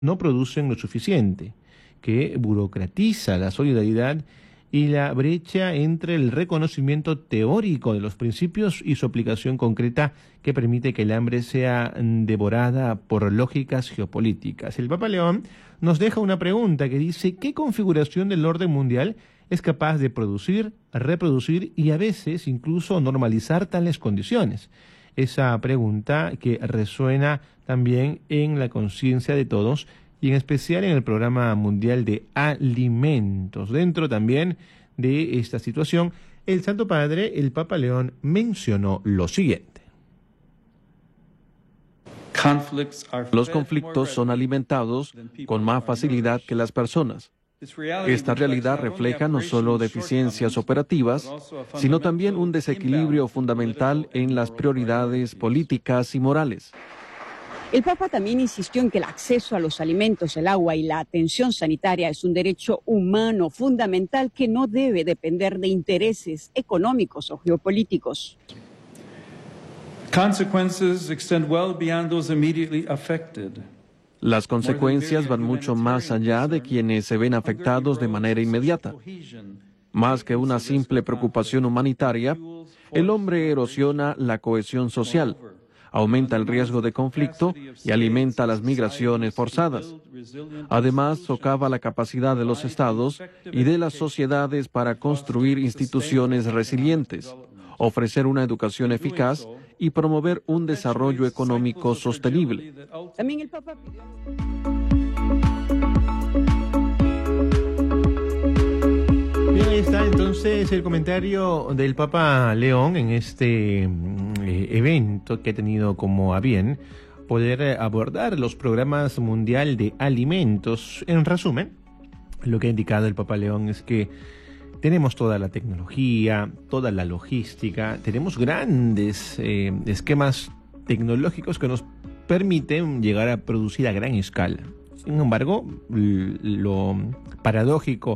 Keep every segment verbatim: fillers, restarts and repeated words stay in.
no producen lo suficiente, que burocratiza la solidaridad y la brecha entre el reconocimiento teórico de los principios y su aplicación concreta que permite que el hambre sea devorada por lógicas geopolíticas. El Papa León nos deja una pregunta que dice: ¿qué configuración del orden mundial es capaz de producir, reproducir y a veces incluso normalizar tales condiciones? Esa pregunta que resuena también en la conciencia de todos y en especial en el Programa Mundial de Alimentos. Dentro también de esta situación, el Santo Padre, el Papa León, mencionó lo siguiente. Los conflictos son alimentados con más facilidad que las personas. Esta realidad refleja no solo deficiencias operativas, sino también un desequilibrio fundamental en las prioridades políticas y morales. El Papa también insistió en que el acceso a los alimentos, el agua y la atención sanitaria es un derecho humano fundamental que no debe depender de intereses económicos o geopolíticos. Las consecuencias van mucho más allá de quienes se ven afectados de manera inmediata. Más que una simple preocupación humanitaria, el hombre erosiona la cohesión social, aumenta el riesgo de conflicto y alimenta las migraciones forzadas. Además, socava la capacidad de los estados y de las sociedades para construir instituciones resilientes, ofrecer una educación eficaz y promover un desarrollo económico sostenible. También el Papa pidió... Bien, ahí está entonces el comentario del Papa León en este eh, evento que ha tenido como a bien poder abordar los programas mundial de alimentos. En resumen, lo que ha indicado el Papa León es que tenemos toda la tecnología, toda la logística, tenemos grandes eh, esquemas tecnológicos que nos permiten llegar a producir a gran escala. Sin embargo, lo paradójico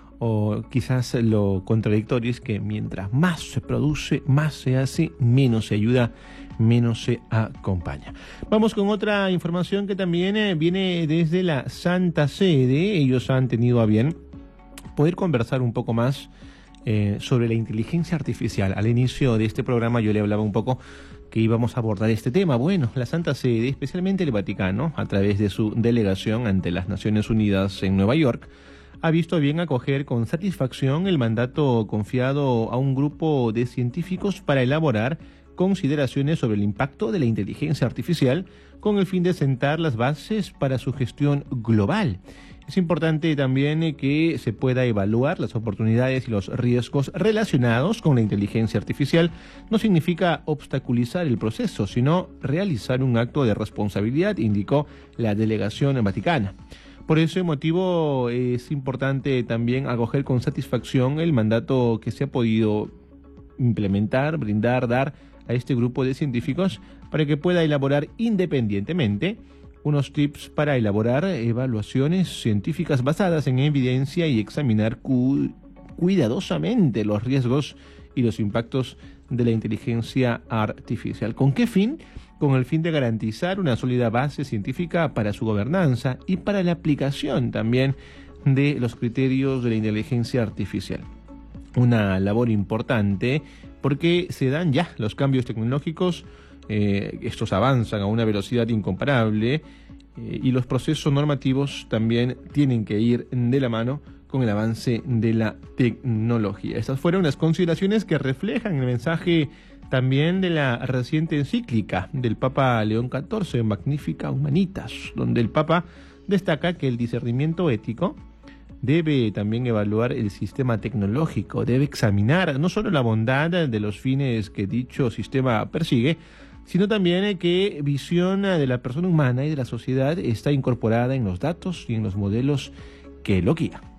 o quizás lo contradictorio es que mientras más se produce, más se hace, menos se ayuda, menos se acompaña. Vamos con otra información que también eh, viene desde la Santa Sede. Ellos han tenido a bien poder conversar un poco más eh, sobre la inteligencia artificial. Al inicio de este programa yo le hablaba un poco que íbamos a abordar este tema. Bueno, la Santa Sede, especialmente el Vaticano, a través de su delegación ante las Naciones Unidas en Nueva York, ha visto bien acoger con satisfacción el mandato confiado a un grupo de científicos para elaborar consideraciones sobre el impacto de la inteligencia artificial con el fin de sentar las bases para su gestión global. Es importante también que se pueda evaluar las oportunidades y los riesgos relacionados con la inteligencia artificial. No significa obstaculizar el proceso, sino realizar un acto de responsabilidad, indicó la delegación vaticana. Por ese motivo es importante también acoger con satisfacción el mandato que se ha podido implementar, brindar, dar a este grupo de científicos para que pueda elaborar independientemente unos tips para elaborar evaluaciones científicas basadas en evidencia y examinar cu- cuidadosamente los riesgos y los impactos de la inteligencia artificial. ¿Con qué fin? Con el fin de garantizar una sólida base científica para su gobernanza y para la aplicación también de los criterios de la inteligencia artificial. Una labor importante porque se dan ya los cambios tecnológicos. Eh, estos avanzan a una velocidad incomparable eh, y los procesos normativos también tienen que ir de la mano con el avance de la tecnología. Estas fueron las consideraciones que reflejan el mensaje también de la reciente encíclica del Papa León catorce, Magnificat Humanitas, donde el Papa destaca que el discernimiento ético debe también evaluar el sistema tecnológico, debe examinar no solo la bondad de los fines que dicho sistema persigue, sino también qué visión de la persona humana y de la sociedad está incorporada en los datos y en los modelos que lo guían.